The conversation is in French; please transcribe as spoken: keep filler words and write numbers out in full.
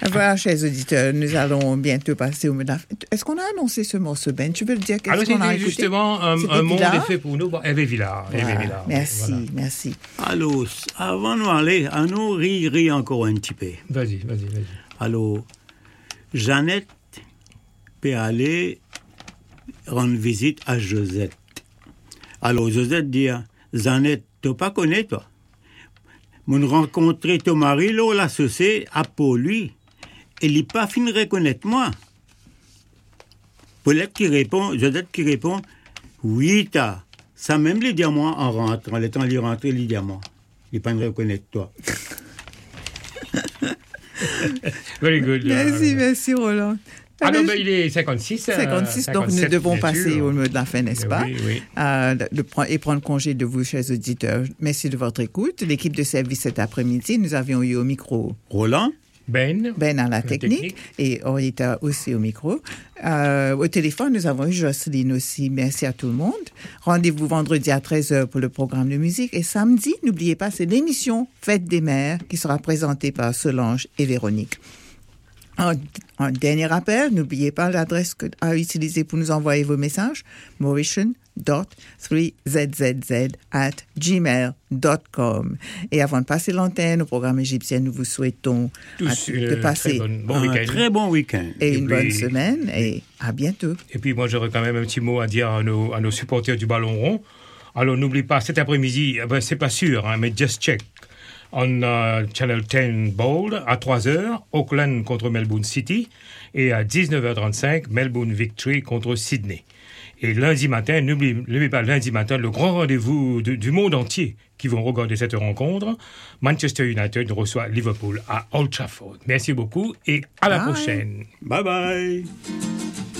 Voilà, chers auditeurs, nous allons bientôt passer au mode. Est-ce qu'on a annoncé ce morceau, Ben? Tu veux le dire? Qu'est-ce Alors, qu'on a c'était écouté? justement un, un monde est fait pour nous. Bon, Hervé Villard. Voilà. Hervé Villard. Merci, Voilà. merci. Alors, avant d'aller, à nous rire, rire encore un petit peu. Vas-y, vas-y, vas-y. Alors, Jeannette peut aller rendre visite à Josette. Alors, Josette dit, Jeannette, tu pas connais, toi? Mon rencontré ton mari, là, l'associé, à pour lui. Il n'est pas fini de reconnaître moi. Paulette qui répond, Josette qui répond, oui, t'as. Ça même les diamants en rentrant, le temps de rentrer, les diamants. Il n'est pas de reconnaître toi. Very good. Merci, uh, merci, Roland. Ah non, ben, il est cinquante-six. cinquante-six, euh, donc nous cinquante-sept, devons bien passer sûr. au mot de la fin, n'est-ce pas? Oui, oui. Euh, de, de, et prendre congé de vous, chers auditeurs. Merci de votre écoute. L'équipe de service cet après-midi, nous avions eu au micro Roland? Ben. Ben à la technique, technique. et Orita aussi au micro. Euh, au téléphone, nous avons eu Jocelyne aussi. Merci à tout le monde. Rendez-vous vendredi à treize heures pour le programme de musique. Et samedi, n'oubliez pas, c'est l'émission Fête des mères qui sera présentée par Solange et Véronique. Un, un dernier rappel, n'oubliez pas l'adresse que, à utiliser pour nous envoyer vos messages, mauritian dot three z z z at gmail dot com. Et avant de passer l'antenne au programme égyptien, nous vous souhaitons Tous à, une de passer très bonne, bon Un week-end. très bon week-end. et, Et une puis- bonne semaine et à bientôt. Et puis moi, j'aurais quand même un petit mot à dire à nos, à nos supporters du ballon rond. Alors, n'oublie pas, cet après-midi, eh ben, c'est pas sûr, hein, mais just check. On uh, Channel dix Bold, à trois heures, Auckland contre Melbourne City, et à dix-neuf heures trente-cinq, Melbourne Victory contre Sydney. Et lundi matin, n'oublie, n'oublie pas, lundi matin, le grand rendez-vous de, du monde entier qui vont regarder cette rencontre. Manchester United reçoit Liverpool à Old Trafford. Merci beaucoup et à la Bye. prochaine. Bye bye.